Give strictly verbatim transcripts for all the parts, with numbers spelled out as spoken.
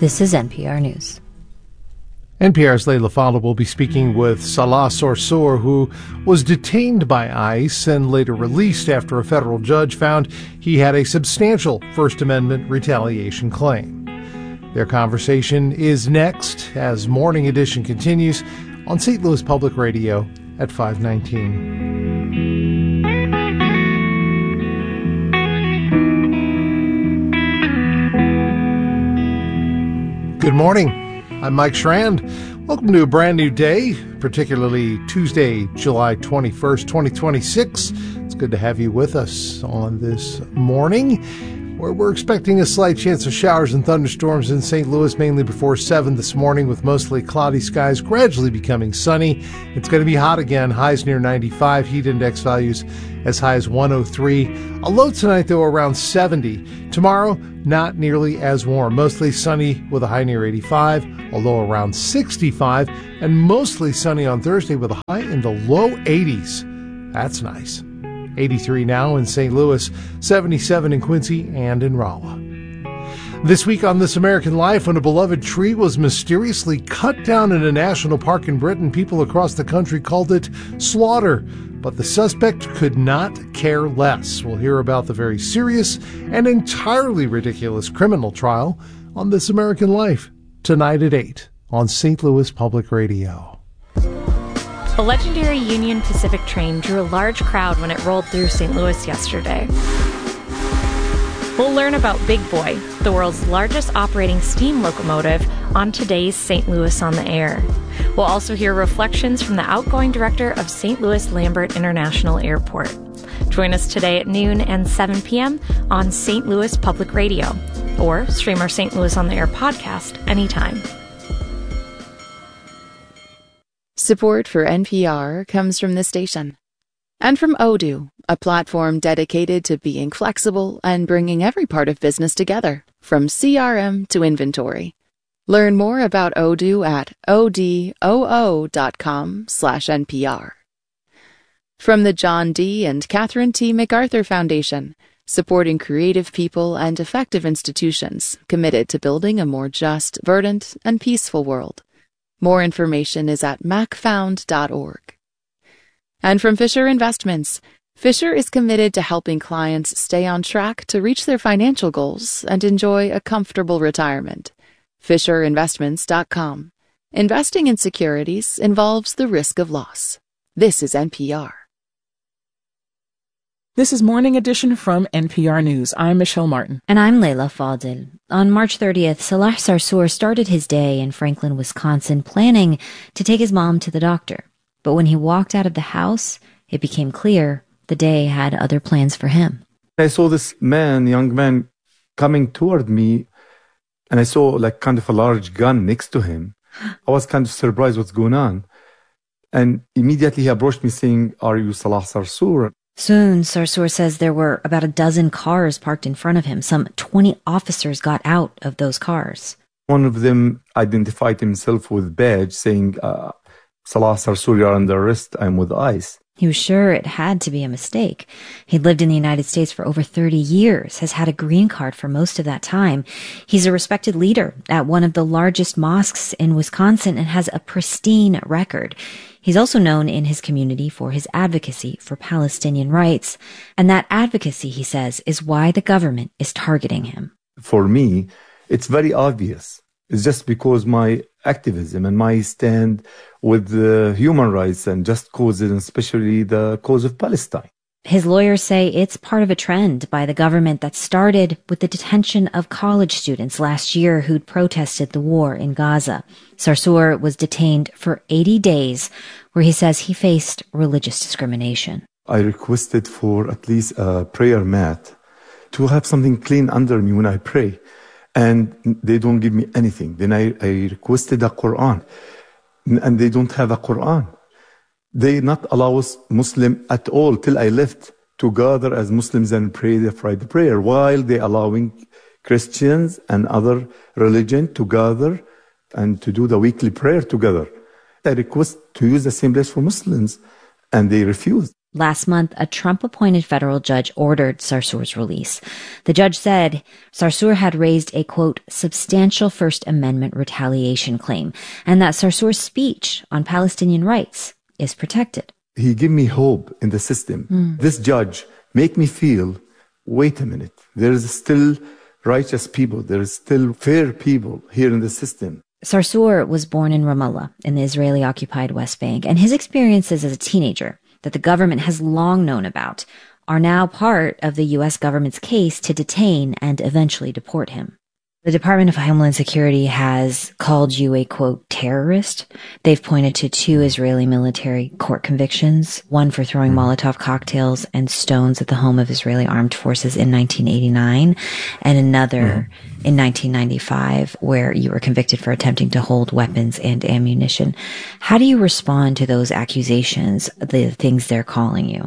This is N P R News. N P R's Leila Fadel will be speaking with Salah Sarsour, who was detained by ICE and later released after a federal judge found he had a substantial First Amendment retaliation claim. Their conversation is next as Morning Edition continues on Saint Louis Public Radio at five nineteen. Good morning. I'm Mike Schrand. Welcome to a brand new day, particularly Tuesday, July twenty-first, twenty twenty-six. It's good to have you with us on this morning, where we're expecting a slight chance of showers and thunderstorms in Saint Louis, mainly before seven this morning, with mostly cloudy skies, gradually becoming sunny. It's going to be hot again, highs near ninety-five, heat index values as high as one oh three. A low tonight, though, around seventy. Tomorrow, not nearly as warm. Mostly sunny with a high near eighty-five, a low around sixty-five, and mostly sunny on Thursday with a high in the low eighties. That's nice. eighty-three now in Saint Louis, seventy-seven in Quincy and in Rolla. This week on This American Life, when a beloved tree was mysteriously cut down in a national park in Britain, people across the country called it slaughter. But the suspect could not care less. We'll hear about the very serious and entirely ridiculous criminal trial on This American Life tonight at eight on Saint Louis Public Radio. The legendary Union Pacific train drew a large crowd when it rolled through Saint Louis yesterday. We'll learn about Big Boy, the world's largest operating steam locomotive, on today's Saint Louis on the Air. We'll also hear reflections from the outgoing director of Saint Louis Lambert International Airport. Join us today at noon and seven p.m. on Saint Louis Public Radio, or stream our Saint Louis on the Air podcast anytime. Support for N P R comes from this station and from Odoo, a platform dedicated to being flexible and bringing every part of business together, from C R M to inventory. Learn more about Odoo at odoo.com slash NPR. From the John D. and Catherine T. MacArthur Foundation, supporting creative people and effective institutions committed to building a more just, verdant, and peaceful world. More information is at mac found dot org. And from Fisher Investments, Fisher is committed to helping clients stay on track to reach their financial goals and enjoy a comfortable retirement. fisher investments dot com. Investing in securities involves the risk of loss. This is N P R. This is Morning Edition from N P R News. I'm Michelle Martin. And I'm Leila Fadel. On March thirtieth, Salah Sarsour started his day in Franklin, Wisconsin, planning to take his mom to the doctor. But when he walked out of the house, it became clear the day had other plans for him. I saw this man, young man, coming toward me, and I saw like kind of a large gun next to him. I was kind of surprised what's going on. And immediately he approached me saying, "Are you Salah Sarsour?" Soon, Sarsour says there were about a dozen cars parked in front of him. Some twenty officers got out of those cars. One of them identified himself with badge saying, uh, "Salah Sarsour, you're under arrest. I'm with ICE." He was sure it had to be a mistake. He'd lived in the United States for over thirty years, has had a green card for most of that time. He's a respected leader at one of the largest mosques in Wisconsin and has a pristine record. He's also known in his community for his advocacy for Palestinian rights. And that advocacy, he says, is why the government is targeting him. For me, it's very obvious. It's just because my activism and my stand with the human rights and just causes, and especially the cause of Palestine. His lawyers say it's part of a trend by the government that started with the detention of college students last year who'd protested the war in Gaza. Sarsour was detained for eighty days, where he says he faced religious discrimination. I requested for at least a prayer mat to have something clean under me when I pray. And they don't give me anything. Then I, I requested a Quran, and they don't have a Quran. They not allow us Muslim at all till I left to gather as Muslims and pray the Friday prayer, while they allowing Christians and other religion to gather and to do the weekly prayer together. I request to use the same place for Muslims, and they refused. Last month, a Trump-appointed federal judge ordered Sarsour's release. The judge said Sarsour had raised a, quote, substantial First Amendment retaliation claim, and that Sarsour's speech on Palestinian rights is protected. He gave me hope in the system. Mm. This judge make me feel, wait a minute, there is still righteous people, there is still fair people here in the system. Sarsour was born in Ramallah, in the Israeli-occupied West Bank, and his experiences as a teenager that the government has long known about are now part of the U S government's case to detain and eventually deport him. The Department of Homeland Security has called you a, quote, terrorist. They've pointed to two Israeli military court convictions, one for throwing Molotov cocktails and stones at the home of Israeli armed forces in nineteen eighty-nine, and another mm. in nineteen ninety-five, where you were convicted for attempting to hold weapons and ammunition. How do you respond to those accusations, the things they're calling you?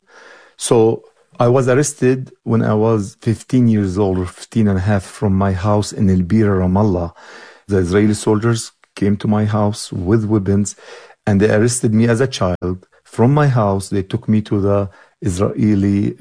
So I was arrested when I was fifteen years old, or fifteen and a half, from my house in El Bira, Ramallah. The Israeli soldiers came to my house with weapons, and they arrested me as a child. From my house, they took me to the Israeli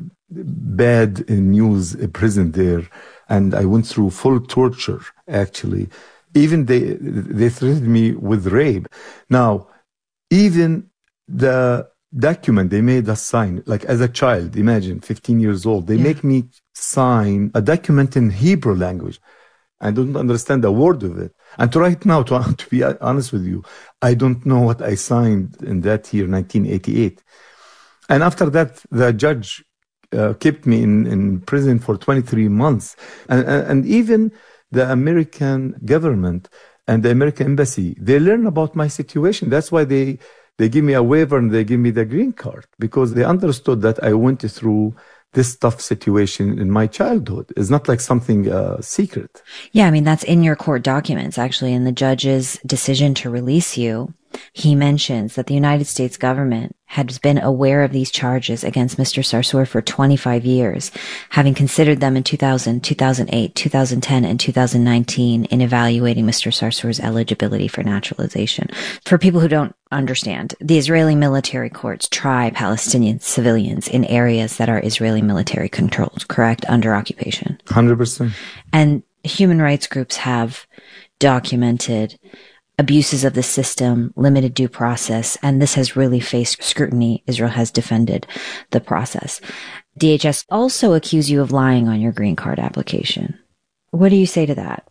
bad news prison there, and I went through full torture, actually. Even they, they threatened me with rape. Now, even the document they made us sign, like as a child, imagine fifteen years old, they yeah. make me sign a document in Hebrew language. I don't understand a word of it. And to right now, to, to be honest with you, I don't know what I signed in that year, nineteen eighty-eight. And after that, the judge uh, kept me in, in prison for twenty-three months. And, and, and even the American government and the American embassy, they learn about my situation. That's why they They give me a waiver and they give me the green card, because they understood that I went through this tough situation in my childhood. It's not like something uh, secret. Yeah, I mean, that's in your court documents, actually. In the judge's decision to release you, he mentions that the United States government had been aware of these charges against Mister Sarsour for twenty-five years, having considered them in two thousand, two thousand eight, two thousand ten, and two thousand nineteen in evaluating Mister Sarsour's eligibility for naturalization. For people who don't understand, the Israeli military courts try Palestinian civilians in areas that are Israeli military controlled, correct, under occupation. one hundred percent. And human rights groups have documented abuses of the system, limited due process, and this has really faced scrutiny. Israel has defended the process. D H S also accuse you of lying on your green card application. What do you say to that?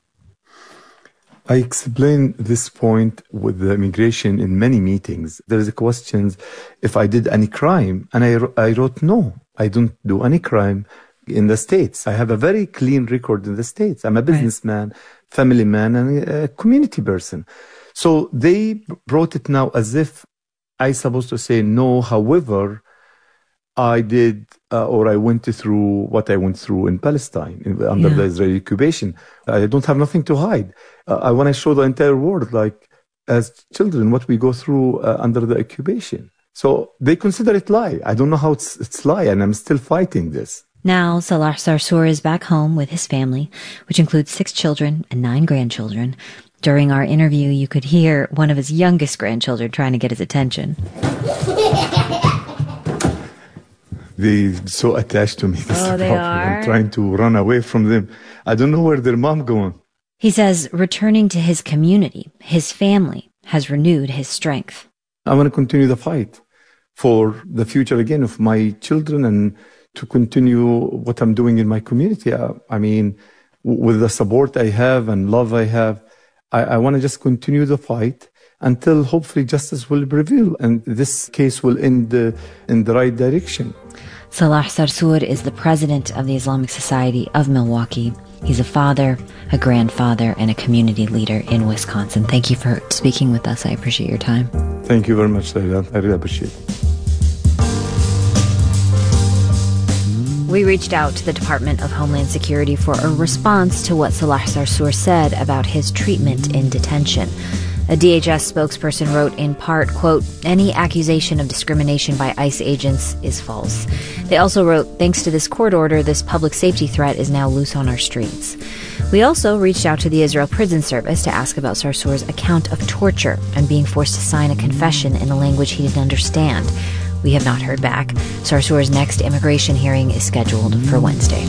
I explained this point with the immigration in many meetings. There is a question if I did any crime, and I, I wrote no, I don't do any crime in the States. I have a very clean record in the States. I'm a businessman, right. family man, and a community person. So they brought it now as if I supposed to say no. However, I did uh, or I went through what I went through in Palestine in, under yeah. the Israeli occupation. I don't have nothing to hide. Uh, I want to show the entire world, like as children, what we go through uh, under the occupation. So they consider it lie. I don't know how it's, it's lie, and I'm still fighting this. Now, Salah Sarsour is back home with his family, which includes six children and nine grandchildren. During our interview, you could hear one of his youngest grandchildren trying to get his attention. They're so attached to me. Oh, they are? I'm trying to run away from them. I don't know where their mom going. He says returning to his community, his family, has renewed his strength. I want to continue the fight for the future again of my children and to continue what I'm doing in my community. I, I mean, with the support I have and love I have, I, I want to just continue the fight until hopefully justice will prevail and this case will end uh, in the right direction. Salah Sarsour is the president of the Islamic Society of Milwaukee. He's a father, a grandfather, and a community leader in Wisconsin. Thank you for speaking with us. I appreciate your time. Thank you very much, Layla. I really appreciate it. We reached out to the Department of Homeland Security for a response to what Salah Sarsour said about his treatment in detention. A D H S spokesperson wrote in part, quote, any accusation of discrimination by ICE agents is false. They also wrote, thanks to this court order, this public safety threat is now loose on our streets. We also reached out to the Israel Prison Service to ask about Sarsour's account of torture and being forced to sign a confession in a language he didn't understand. We have not heard back. Sarsour's next immigration hearing is scheduled for Wednesday.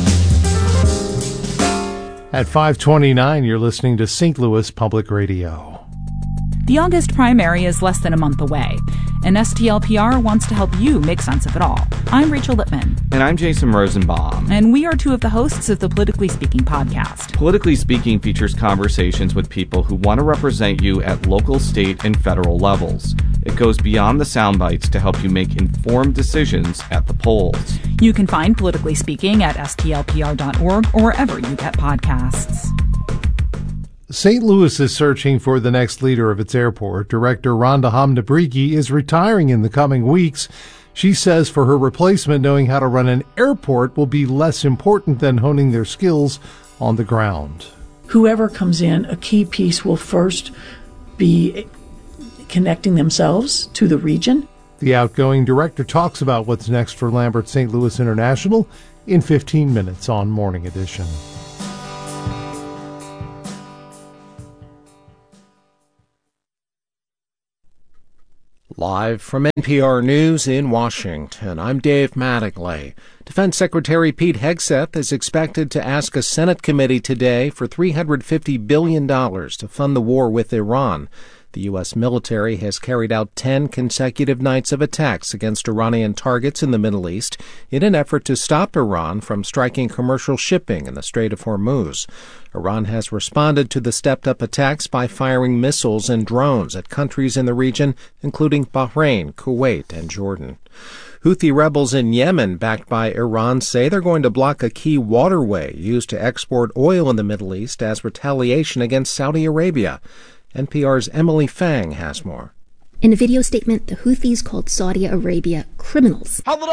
At five twenty-nine, you're listening to Saint Louis Public Radio. The August primary is less than a month away, and S T L P R wants to help you make sense of it all. I'm Rachel Lippman. And I'm Jason Rosenbaum. And we are two of the hosts of the Politically Speaking podcast. Politically Speaking features conversations with people who want to represent you at local, state, and federal levels. It goes beyond the sound bites to help you make informed decisions at the polls. You can find Politically Speaking at S T L P R dot org or wherever you get podcasts. Saint Louis is searching for the next leader of its airport. Director Rhonda Hamnabrigi is retiring in the coming weeks. She says for her replacement, knowing how to run an airport will be less important than honing their skills on the ground. Whoever comes in, a key piece will first be connecting themselves to the region. The outgoing director talks about what's next for Lambert Saint Louis International in fifteen minutes on Morning Edition. Live from N P R News in Washington, I'm Dave Mattingly. Defense Secretary Pete Hegseth is expected to ask a Senate committee today for three hundred fifty billion dollars to fund the war with Iran. The U S military has carried out ten consecutive nights of attacks against Iranian targets in the Middle East in an effort to stop Iran from striking commercial shipping in the Strait of Hormuz. Iran has responded to the stepped-up attacks by firing missiles and drones at countries in the region, including Bahrain, Kuwait, and Jordan. Houthi rebels in Yemen, backed by Iran, say they're going to block a key waterway used to export oil in the Middle East as retaliation against Saudi Arabia. N P R's Emily Fang has more. In a video statement, the Houthis called Saudi Arabia criminals and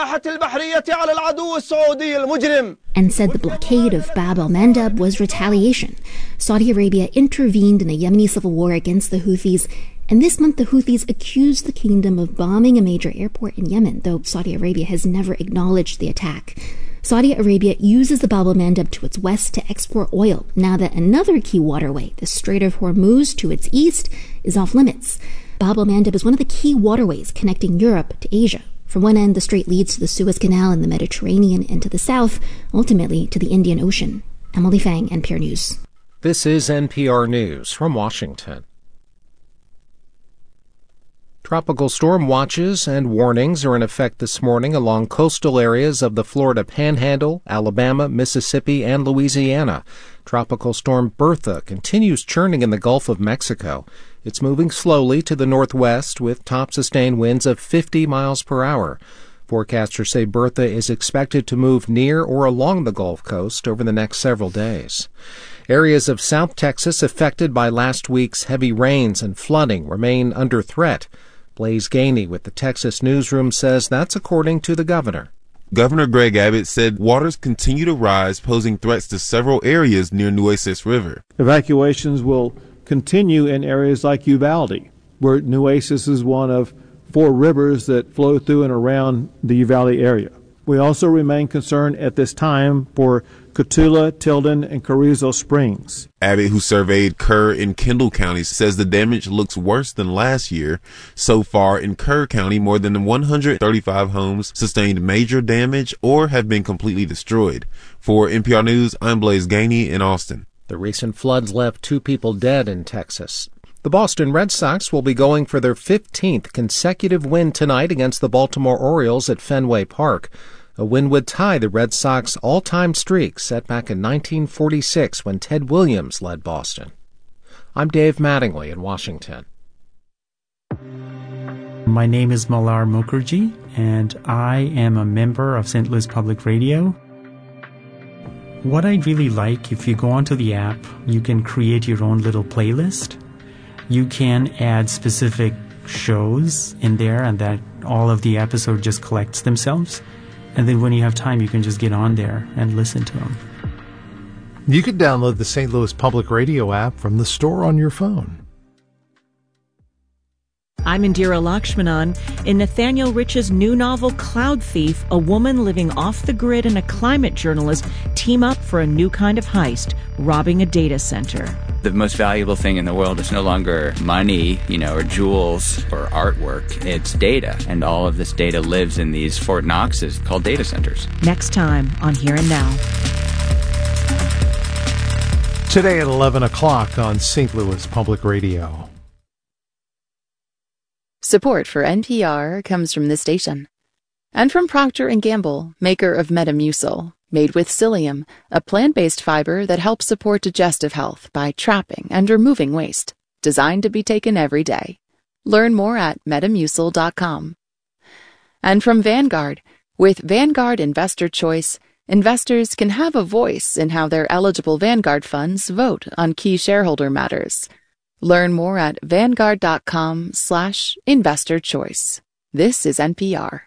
said the blockade of Bab el-Mandeb was retaliation. Saudi Arabia intervened in a Yemeni civil war against the Houthis, and this month the Houthis accused the kingdom of bombing a major airport in Yemen, though Saudi Arabia has never acknowledged the attack. Saudi Arabia uses the Bab el-Mandeb to its west to export oil, now that another key waterway, the Strait of Hormuz to its east, is off limits. Bab el-Mandeb is one of the key waterways connecting Europe to Asia. From one end, the strait leads to the Suez Canal in the Mediterranean, and to the south, ultimately to the Indian Ocean. Emily Fang, N P R News. This is N P R News from Washington. Tropical storm watches and warnings are in effect this morning along coastal areas of the Florida Panhandle, Alabama, Mississippi, and Louisiana. Tropical storm Bertha continues churning in the Gulf of Mexico. It's moving slowly to the northwest with top sustained winds of fifty miles per hour. Forecasters say Bertha is expected to move near or along the Gulf Coast over the next several days. Areas of South Texas affected by last week's heavy rains and flooding remain under threat. Blaise Gainey with the Texas Newsroom says that's according to the governor. Governor Greg Abbott said waters continue to rise, posing threats to several areas near Nueces River. Evacuations will continue in areas like Uvalde, where Nueces is one of four rivers that flow through and around the Uvalde area. We also remain concerned at this time for Cotulla, Tilden, and Carrizo Springs. Abbott, who surveyed Kerr and Kendall counties, says the damage looks worse than last year. So far in Kerr County, more than one hundred thirty-five homes sustained major damage or have been completely destroyed. For N P R News, I'm Blaise Gainey in Austin. The recent floods left two people dead in Texas. The Boston Red Sox will be going for their fifteenth consecutive win tonight against the Baltimore Orioles at Fenway Park. A win would tie the Red Sox all-time streak set back in nineteen forty-six when Ted Williams led Boston. I'm Dave Mattingly in Washington. My name is Malar Mukherjee, and I am a member of Saint Louis Public Radio. What I really like, if you go onto the app, you can create your own little playlist. You can add specific shows in there, and that all of the episode just collects themselves. And then when you have time, you can just get on there and listen to them. You can download the Saint Louis Public Radio app from the store on your phone. I'm Indira Lakshmanan. In Nathaniel Rich's new novel, Cloud Thief, a woman living off the grid and a climate journalist team up for a new kind of heist, robbing a data center. The most valuable thing in the world is no longer money, you know, or jewels or artwork. It's data. And all of this data lives in these Fort Knoxes called data centers. Next time on Here and Now. Today at eleven o'clock on Saint Louis Public Radio. Support for N P R comes from this station. And from Procter and Gamble, maker of Metamucil, made with psyllium, a plant-based fiber that helps support digestive health by trapping and removing waste. Designed to be taken every day. Learn more at metamucil dot com. And from Vanguard, with Vanguard Investor Choice, investors can have a voice in how their eligible Vanguard funds vote on key shareholder matters. Learn more at vanguard dot com slash investor choice. This is N P R.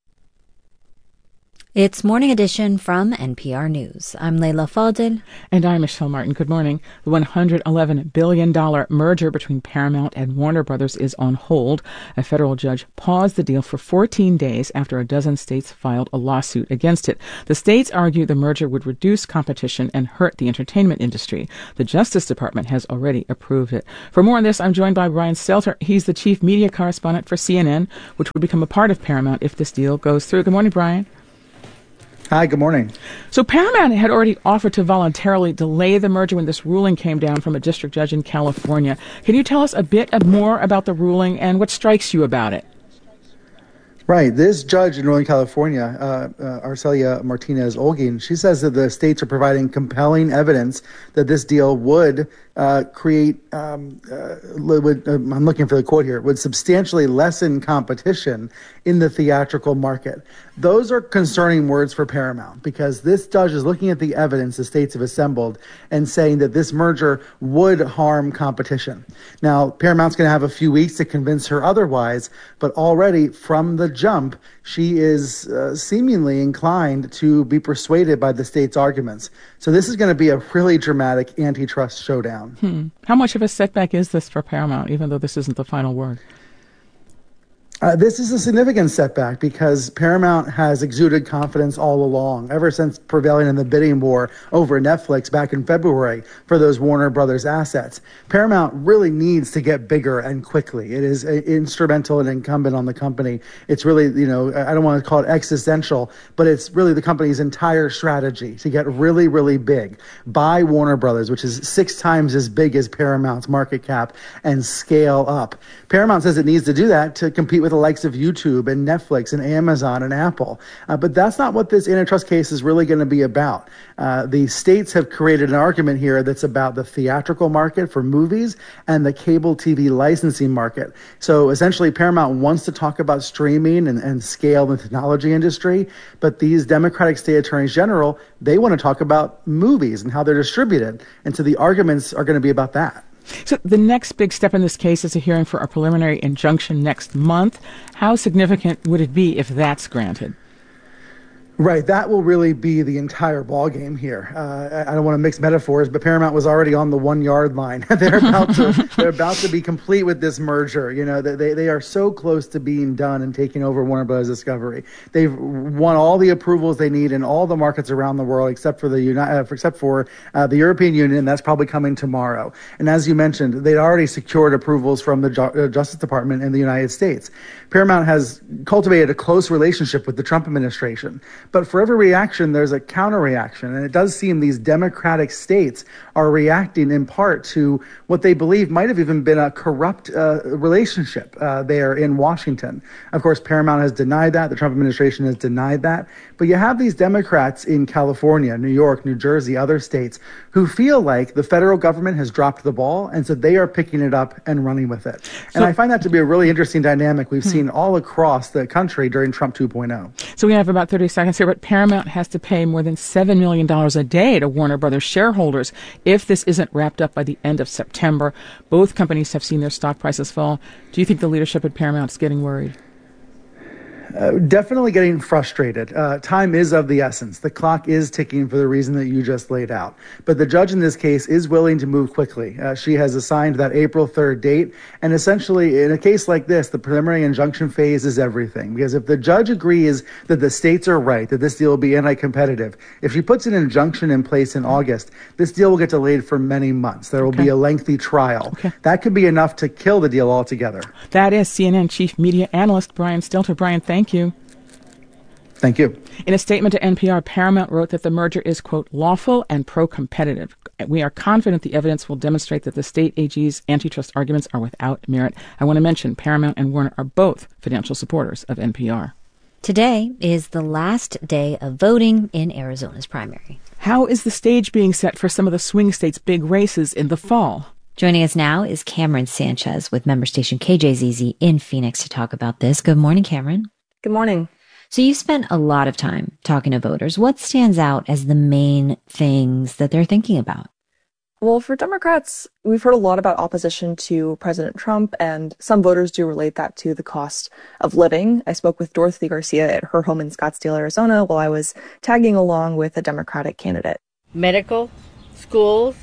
It's Morning Edition from N P R News. I'm Leila Fadel. And I'm Michelle Martin. Good morning. The one hundred eleven billion dollars merger between Paramount and Warner Brothers is on hold. A federal judge paused the deal for fourteen days after a dozen states filed a lawsuit against it. The states argue the merger would reduce competition and hurt the entertainment industry. The Justice Department has already approved it. For more on this, I'm joined by Brian Stelter. He's the chief media correspondent for C N N, which would become a part of Paramount if this deal goes through. Good morning, Brian. Hi, good morning. So Paramount had already offered to voluntarily delay the merger when this ruling came down from a district judge in California. Can you tell us a bit more about the ruling and what strikes you about it? Right. This judge in Northern California, uh, uh, Arcelia Martinez-Olguin, she says that the states are providing compelling evidence that this deal would uh, create, um, uh, would, uh, I'm looking for the quote here, would substantially lessen competition in the theatrical market. Those are concerning words for Paramount because this judge is looking at the evidence the states have assembled and saying that this merger would harm competition. Now, Paramount's going to have a few weeks to convince her otherwise, but already from the jump, she is uh, seemingly inclined to be persuaded by the state's arguments. So this is going to be a really dramatic antitrust showdown. Hmm. How much of a setback is this for Paramount, even though this isn't the final word? Uh, this is a significant setback because Paramount has exuded confidence all along, ever since prevailing in the bidding war over Netflix back in February for those Warner Brothers assets. Paramount really needs to get bigger and quickly. It is a, instrumental and incumbent on the company. It's really, you know, I don't want to call it existential, but it's really the company's entire strategy to get really, really big. Buy Warner Brothers, which is six times as big as Paramount's market cap, and scale up. Paramount says it needs to do that to compete with the likes of YouTube and Netflix and Amazon and Apple. Uh, but that's not what this antitrust case is really going to be about. Uh, the states have created an argument here that's about the theatrical market for movies and the cable T V licensing market. So essentially, Paramount wants to talk about streaming and, and scale in the technology industry, but these Democratic state attorneys general, they want to talk about movies and how they're distributed. And so the arguments are going to be about that. So the next big step in this case is a hearing for a preliminary injunction next month. How significant would it be if that's granted? Right, that will really be the entire ballgame here. Uh, I don't want to mix metaphors, but Paramount was already on the one-yard line. they're about to they're about to be complete with this merger. You know, they they are so close to being done and taking over Warner Bros. Discovery. They've won all the approvals they need in all the markets around the world, except for the Uni- uh, except for uh, the European Union. That's probably coming tomorrow. And as you mentioned, they'd already secured approvals from the Ju- uh, Justice Department in the United States. Paramount has cultivated a close relationship with the Trump administration. But for every reaction, there's a counter reaction. And it does seem these Democratic states are reacting in part to what they believe might have even been a corrupt uh, relationship uh, there in Washington. Of course, Paramount has denied that. The Trump administration has denied that. But you have these Democrats in California, New York, New Jersey, other states who feel like the federal government has dropped the ball. And so they are picking it up and running with it. So, and I find that to be a really interesting dynamic we've hmm. seen all across the country during Trump two point oh. So we have about thirty seconds here, but Paramount has to pay more than seven million dollars a day to Warner Brothers shareholders if this isn't wrapped up by the end of September. Both companies have seen their stock prices fall. Do you think the leadership at Paramount is getting worried? Uh, definitely getting frustrated. Uh, time is of the essence. The clock is ticking for the reason that you just laid out. But the judge in this case is willing to move quickly. Uh, she has assigned that April third date. And essentially, in a case like this, the preliminary injunction phase is everything. Because if the judge agrees that the states are right, that this deal will be anti-competitive, if she puts an injunction in place in August, this deal will get delayed for many months. There will okay. be a lengthy trial. Okay. That could be enough to kill the deal altogether. That is C N N chief media analyst Brian Stelter. Brian, thank you. Thank you. In a statement to N P R, Paramount wrote that the merger is, quote, lawful and pro-competitive. We are confident the evidence will demonstrate that the state A G's antitrust arguments are without merit. I want to mention Paramount and Warner are both financial supporters of N P R. Today is the last day of voting in Arizona's primary. How is the stage being set for some of the swing states' big races in the fall? Joining us now is Cameron Sanchez with member station K J Z Z in Phoenix to talk about this. Good morning, Cameron. Good morning. So you spent a lot of time talking to voters. What stands out as the main things that they're thinking about? Well, for Democrats, we've heard a lot about opposition to President Trump, and some voters do relate that to the cost of living. I spoke with Dorothy Garcia at her home in Scottsdale, Arizona, while I was tagging along with a Democratic candidate. Medical, schools,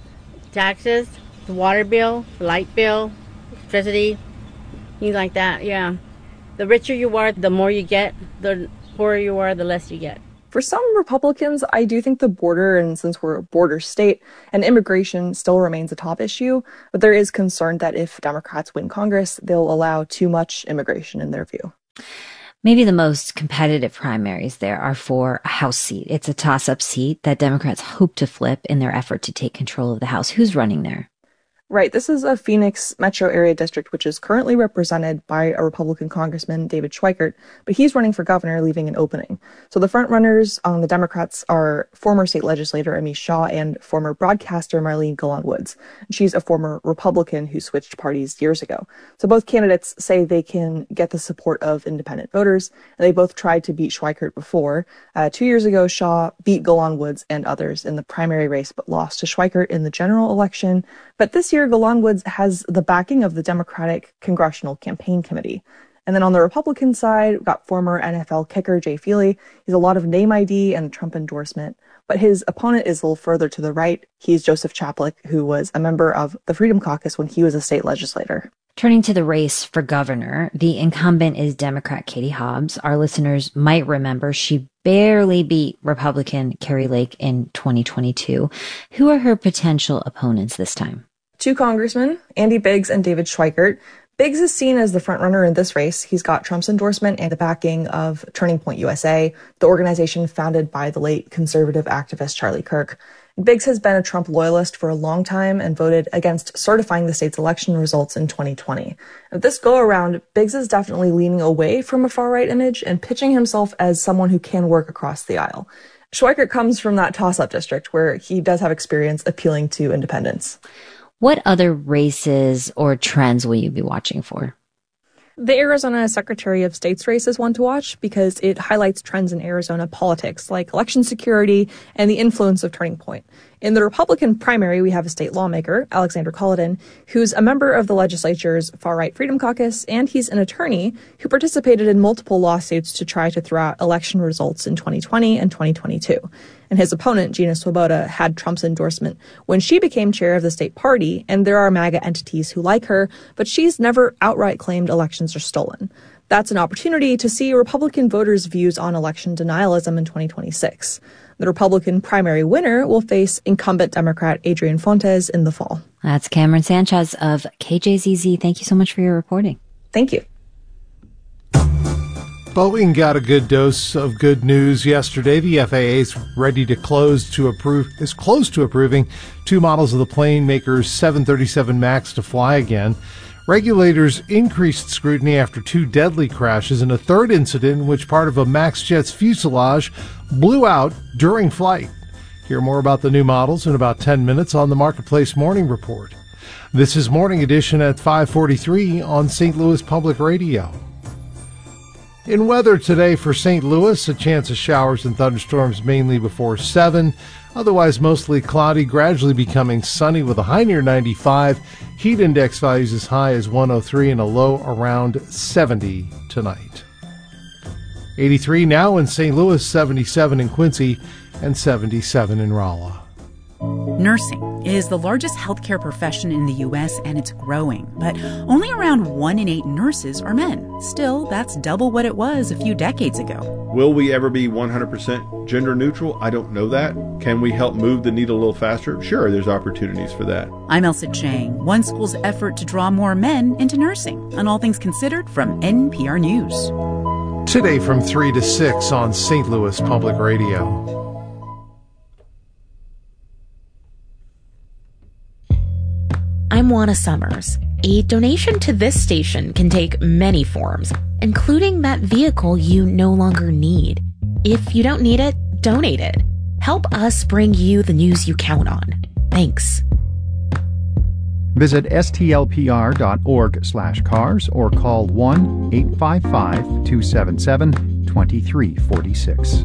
taxes, the water bill, the light bill, electricity, things like that, yeah. The richer you are, the more you get. The poorer you are, the less you get. For some Republicans, I do think the border, and since we're a border state, and immigration still remains a top issue, but there is concern that if Democrats win Congress, they'll allow too much immigration in their view. Maybe the most competitive primaries there are for a House seat. It's a toss-up seat that Democrats hope to flip in their effort to take control of the House. Who's running there? Right. This is a Phoenix metro area district, which is currently represented by a Republican Congressman, David Schweikert, but he's running for governor, leaving an opening. So the front runners on the Democrats are former state legislator Amish Shaw and former broadcaster Marlene Golan Woods. She's a former Republican who switched parties years ago. So both candidates say they can get the support of independent voters, and they both tried to beat Schweikert before. Uh, two years ago, Shaw beat Golan Woods and others in the primary race, but lost to Schweikert in the general election. But this year, Golan Woods has the backing of the Democratic Congressional Campaign Committee. And then on the Republican side, we've got former N F L kicker Jay Feely. He's a lot of name I D and Trump endorsement. But his opponent is a little further to the right. He's Joseph Chaplik, who was a member of the Freedom Caucus when he was a state legislator. Turning to the race for governor, the incumbent is Democrat Katie Hobbs. Our listeners might remember she barely beat Republican Kari Lake in twenty twenty-two. Who are her potential opponents this time? Two congressmen, Andy Biggs and David Schweikert. Biggs is seen as the frontrunner in this race. He's got Trump's endorsement and the backing of Turning Point U S A, the organization founded by the late conservative activist Charlie Kirk. Biggs has been a Trump loyalist for a long time and voted against certifying the state's election results in twenty twenty. This go-around, Biggs is definitely leaning away from a far-right image and pitching himself as someone who can work across the aisle. Schweikert comes from that toss-up district where he does have experience appealing to independents. What other races or trends will you be watching for? The Arizona Secretary of State's race is one to watch because it highlights trends in Arizona politics like election security and the influence of Turning Point. In the Republican primary, we have a state lawmaker, Alexander Culloden, who's a member of the legislature's far-right Freedom Caucus, and he's an attorney who participated in multiple lawsuits to try to throw out election results in twenty twenty and twenty twenty-two. And his opponent, Gina Swoboda, had Trump's endorsement when she became chair of the state party, and there are MAGA entities who like her, but she's never outright claimed elections are stolen. That's an opportunity to see Republican voters' views on election denialism in twenty twenty-six. The Republican primary winner will face incumbent Democrat Adrian Fontes in the fall. That's Cameron Sanchez of K J Z Z. Thank you so much for your reporting. Thank you. Boeing got a good dose of good news yesterday. The F A A is ready to close to approve, is close to approving two models of the plane maker's seven thirty-seven MAX to fly again. Regulators increased scrutiny after two deadly crashes and a third incident in which part of a MAX jet's fuselage blew out during flight. Hear more about the new models in about ten minutes on the Marketplace Morning Report. This is Morning Edition at five forty-three on Saint Louis Public Radio. In weather today for Saint Louis, a chance of showers and thunderstorms mainly before seven. Otherwise mostly cloudy, gradually becoming sunny with a high near ninety-five. Heat index values as high as one oh three and a low around seventy tonight. eighty-three now in Saint Louis, seventy-seven in Quincy, and seventy-seven in Rolla. Nursing is the largest healthcare profession in the U S and it's growing, but only around one in eight nurses are men. Still, that's double what it was a few decades ago. Will we ever be one hundred percent gender neutral? I don't know that. Can we help move the needle a little faster? Sure, there's opportunities for that. I'm Elsa Chang. One school's effort to draw more men into nursing. On All Things Considered from N P R News. Today from three to six on Saint Louis Public Radio. I'm Juana Summers. A donation to this station can take many forms, including that vehicle you no longer need. If you don't need it, donate it. Help us bring you the news you count on. Thanks. Visit S T L P R dot org slash cars or call one eight five five, two seven seven, two three four six.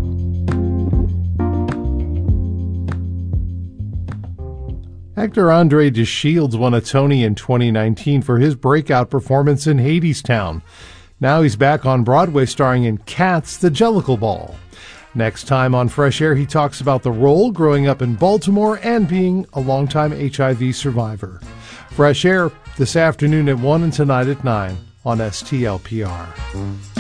Actor Andre DeShields won a Tony in twenty nineteen for his breakout performance in Hadestown. Now he's back on Broadway starring in Cats, the Jellicle Ball. Next time on Fresh Air, he talks about the role growing up in Baltimore and being a longtime H I V survivor. Fresh Air this afternoon at one and tonight at nine on S T L P R.